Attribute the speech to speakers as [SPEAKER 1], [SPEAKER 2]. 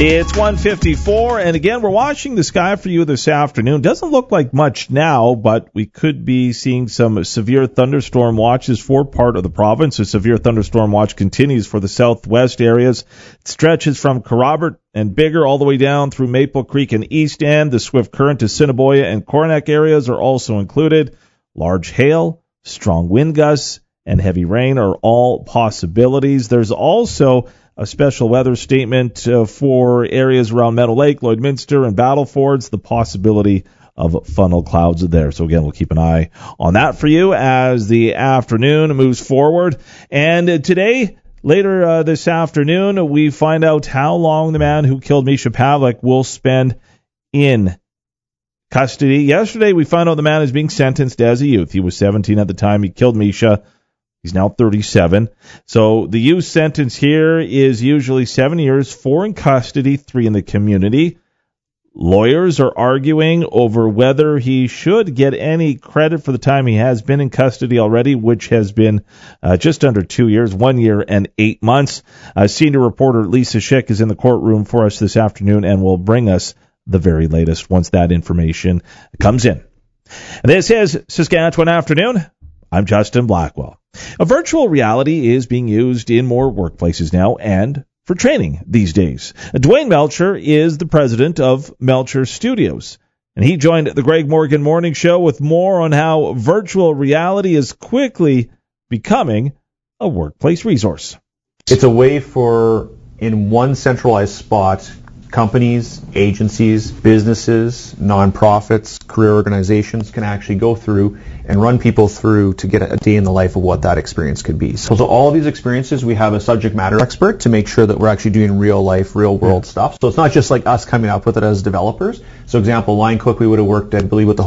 [SPEAKER 1] It's 1:54, and again, we're watching the sky for you this afternoon. Doesn't look like much now, but we could be seeing some severe thunderstorm watches for part of the province. A severe thunderstorm watch continues for the southwest areas. It stretches from Kerrobert and Biggar all the way down through Maple Creek and East End. The swift current to Assiniboia and Coronach areas are also included. Large hail, strong wind gusts, and heavy rain are all possibilities. There's also a special weather statement for areas around Meadow Lake, Lloydminster, and Battlefords, the possibility of funnel clouds there. So again, we'll keep an eye on that for you as the afternoon moves forward. And today, later this afternoon, we find out how long the man who killed Misha Pavlik will spend in custody. Yesterday, we found out the man is being sentenced as a youth. He was 17 at the time he killed Misha. He's now 37. So the youth sentence here is usually 7 years, 4 in custody, 3 in the community. Lawyers are arguing over whether he should get any credit for the time he has been in custody already, which has been just under 2 years, 1 year and 8 months. Senior reporter Lisa Schick is in the courtroom for us this afternoon and will bring us the very latest once that information comes in. This is Saskatchewan Afternoon. I'm Justin Blackwell. A virtual reality is being used in more workplaces now and for training these days. Dwayne Melcher is the president of Melcher Studios, and he joined the Greg Morgan Morning Show with more on how virtual reality is quickly becoming a workplace resource.
[SPEAKER 2] It's a way for, in one centralized spot, companies, agencies, businesses, nonprofits, career organizations can actually go through and run people through to get a day in the life of what that experience could be. So all of these experiences, we have a subject matter expert to make sure that we're actually doing real life, real world stuff. So it's not just like us coming up with it as developers. So example, Line Cook, we would have worked, I believe, with the